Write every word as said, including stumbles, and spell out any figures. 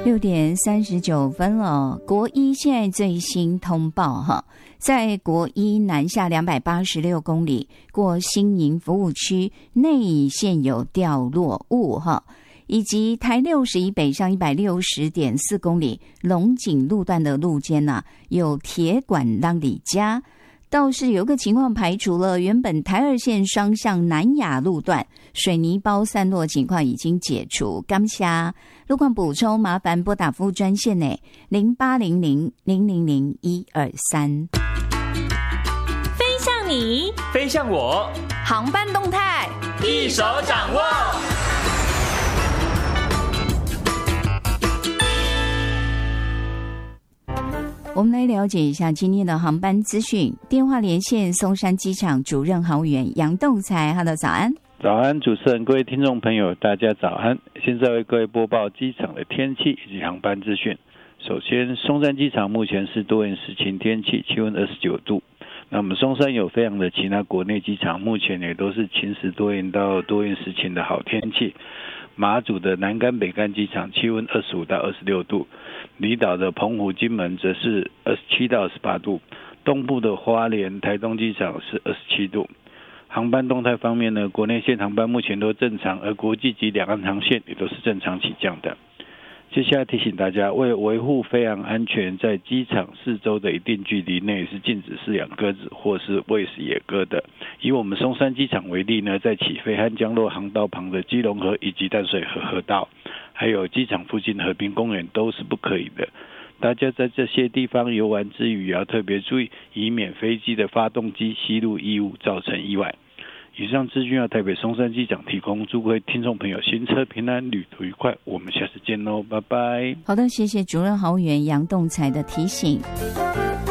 六点三十九分了，国一现在最新通报哈，在国一南下两百八十六公里过新营服务区内现有掉落物哈，以及台六十一北上一百六十点四公里龙井路段的路肩呐、啊，有铁管让里加。倒是有个情况排除了，原本台二线双向南雅路段水泥包散落情况已经解除。感谢路况补充，麻烦拨打服务专线呢零八零零零零零一二三。 飞向你， 飞向我， 航班动态一手掌握。 我们来了解一下今天的航班资讯。电话连线松山机场主任航务员杨栋才 ，Hello， 早安。 早安，主持人，各位听众朋友，大家早安。现在为各位播报机场的天气以及航班资讯。首先，松山机场目前是多云时晴天气，气温二十九度。那我们松山有非常的其他国内机场，目前也都是晴时多云到多云时晴的好天气。马祖的南竿北竿机场气温二十五到二十六度，离岛的澎湖金门则是二十七到二十八度，东部的花莲台东机场是二十七度。航班动态方面呢，国内线航班目前都正常，而国际及两岸航线也都是正常起降的。接下来提醒大家，为了维护飞航安全，在机场四周的一定距离内是禁止饲养鸽子或是喂食野鸽的。以我们松山机场为例呢，在起飞和降落航道旁的基隆河以及淡水河河道，还有机场附近和平公园都是不可以的。大家在这些地方游玩之余，也要特别注意，以免飞机的发动机吸入异物造成意外。以上资讯要台北松山机场提供，祝各位听众朋友行车平安，旅途愉快。我们下次见喽，拜拜。 好的，谢谢主任航务员杨栋才的提醒。